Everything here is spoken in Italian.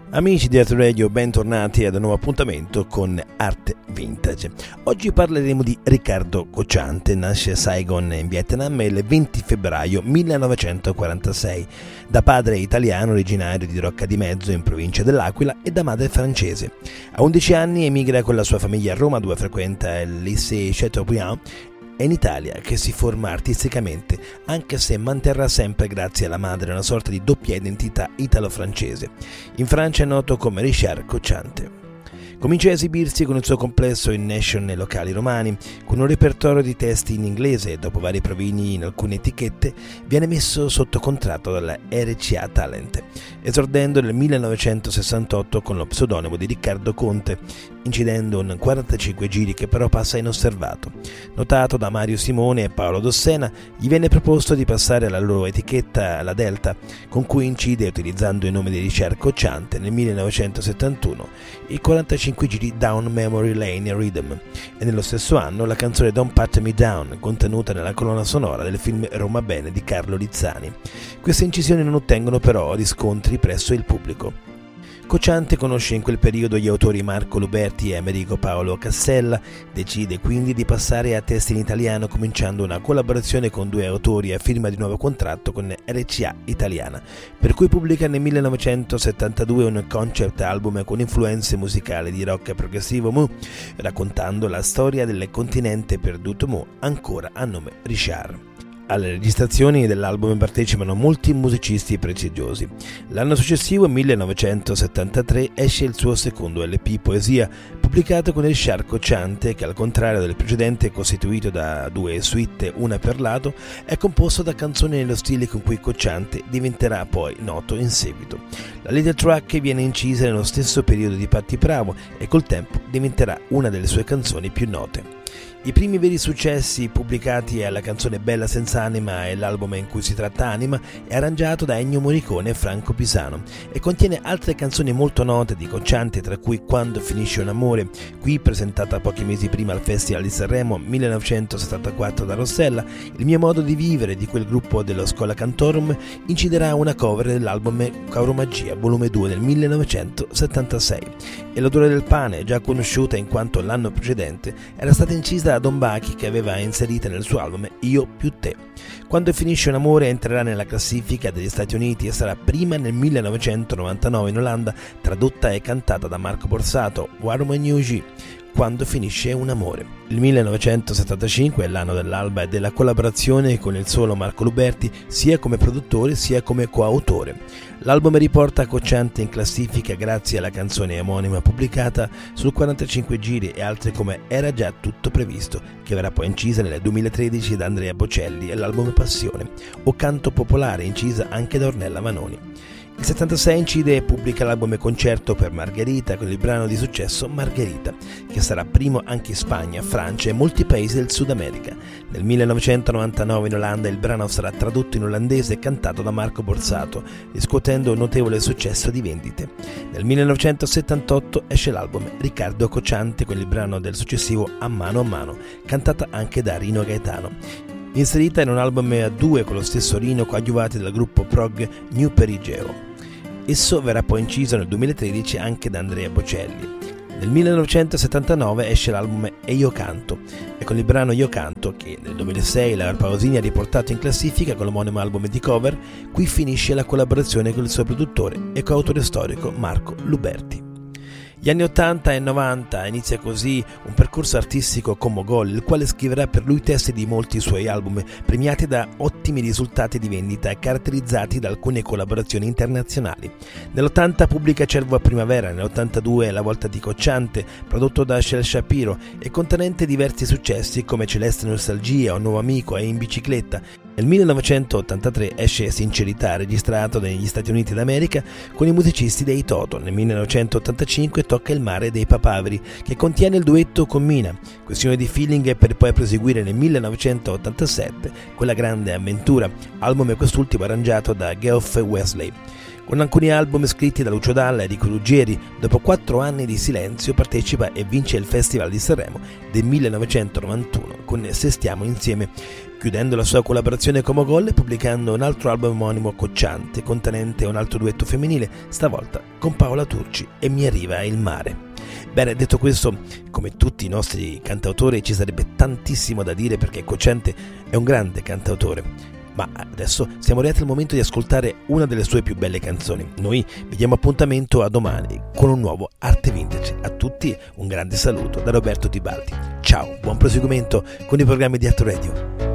Amici di Art Radio, bentornati ad un nuovo appuntamento con Arte Vintage. Oggi parleremo di Riccardo Cocciante. Nasce a Saigon in Vietnam il 20 febbraio 1946, da padre italiano originario di Rocca di Mezzo in provincia dell'Aquila e da madre francese. A 11 anni emigra con la sua famiglia a Roma, dove frequenta il Lycée Chateaubriand. È in Italia che si forma artisticamente, anche se manterrà sempre, grazie alla madre, una sorta di doppia identità italo-francese. In Francia è noto come Richard Cocciante. Comincia a esibirsi con il suo complesso in Nation nei locali romani, con un repertorio di testi in inglese e dopo vari provini in alcune etichette viene messo sotto contratto dalla RCA Talent, esordendo nel 1968 con lo pseudonimo di Riccardo Conte, incidendo un 45 giri che però passa inosservato. Notato da Mario Simone e Paolo Dossena, gli viene proposto di passare alla loro etichetta, la Delta, con cui incide utilizzando il nome di Richard Cocciante nel 1971 i 45 giri Down Memory Lane Rhythm e nello stesso anno la canzone Don't Pat Me Down, contenuta nella colonna sonora del film Roma Bene di Carlo Lizzani. Queste incisioni non ottengono però riscontri presso il pubblico. Cocciante conosce in quel periodo gli autori Marco Luberti e Amerigo Paolo Cassella, decide quindi di passare a testi in italiano, cominciando una collaborazione con due autori a firma di nuovo contratto con RCA Italiana, per cui pubblica nel 1972 un concept album con influenze musicali di rock progressivo Mu, raccontando la storia del continente perduto Mu, ancora a nome Richard. Alle registrazioni dell'album partecipano molti musicisti prestigiosi. L'anno successivo, 1973, esce il suo secondo LP Poesia, pubblicato con Richard Cocciante, che al contrario del precedente costituito da due suite, una per lato, è composto da canzoni nello stile con cui Cocciante diventerà poi noto in seguito. La lead track viene incisa nello stesso periodo di Patti Bravo e col tempo diventerà una delle sue canzoni più note. I primi veri successi pubblicati è la canzone Bella senza anima e l'album in cui si tratta Anima, è arrangiato da Ennio Morricone e Franco Pisano e contiene altre canzoni molto note di Cocciante, tra cui Quando finisce un amore, qui presentata pochi mesi prima al Festival di Sanremo 1974 da Rossella. Il mio modo di vivere di quel gruppo dello Schola Cantorum inciderà una cover dell'album Cauromagia volume 2 del 1976 e L'odore del pane, già conosciuta in quanto l'anno precedente era stata incisa da Don Bachi, che aveva inserita nel suo album Io più te. Quando finisce un amore entrerà nella classifica degli Stati Uniti e sarà prima nel 1999 in Olanda, tradotta e cantata da Marco Borsato, Warm and Yuji, Quando finisce un amore. Il 1975 è l'anno dell'alba e della collaborazione con il solo Marco Luberti, sia come produttore sia come coautore. L'album riporta Cocciante in classifica grazie alla canzone omonima pubblicata sul 45 giri e altre come Era già tutto previsto, che verrà poi incisa nel 2013 da Andrea Bocelli, e l'album Passione, o Canto popolare, incisa anche da Ornella Vanoni. Il 76 incide e pubblica l'album Concerto per Margherita con il brano di successo Margherita, che sarà primo anche in Spagna, Francia e molti paesi del Sud America. Nel 1999 in Olanda il brano sarà tradotto in olandese e cantato da Marco Borsato, riscuotendo un notevole successo di vendite. Nel 1978 esce l'album Riccardo Cocciante con il brano del successivo A mano, cantata anche da Rino Gaetano. Inserita in un album a due con lo stesso Rino, coadiuvati dal gruppo prog New Perigeo. Esso verrà poi inciso nel 2013 anche da Andrea Bocelli. Nel 1979 esce l'album E io canto, e con il brano Io canto, che nel 2006 la Pausini ha riportato in classifica con l'omonimo album di cover, qui finisce la collaborazione con il suo produttore e coautore storico Marco Luberti. Gli anni 80 e 90 inizia così un percorso artistico con Mogol, il quale scriverà per lui testi di molti suoi album, premiati da ottimi risultati di vendita e caratterizzati da alcune collaborazioni internazionali. Nell'80 pubblica Cervo a primavera, nell'82 La volta di Cocciante, prodotto da Shel Shapiro e contenente diversi successi come Celeste Nostalgia, Un nuovo amico e In bicicletta. Nel 1983 esce Sincerità, registrato negli Stati Uniti d'America con i musicisti dei Toto. Nel 1985 Tocca il mare dei Papaveri, che contiene il duetto con Mina, Questione di feeling, per poi proseguire nel 1987 con La grande avventura, album quest'ultimo arrangiato da Geoff Wesley. Con alcuni album scritti da Lucio Dalla e Rico Ruggeri, dopo 4 anni di silenzio partecipa e vince il Festival di Sanremo del 1991 con Se stiamo insieme. chiudendo la sua collaborazione con Mogol e pubblicando un altro album omonimo Cocciante, contenente un altro duetto femminile, stavolta con Paola Turci e Mi arriva il mare. Bene, detto questo, come tutti i nostri cantautori ci sarebbe tantissimo da dire perché Cocciante è un grande cantautore, ma adesso siamo arrivati al momento di ascoltare una delle sue più belle canzoni. Noi vi diamo appuntamento a domani con un nuovo Arte Vintage. A tutti un grande saluto da Roberto Tibaldi. Ciao, buon proseguimento con i programmi di Art Radio.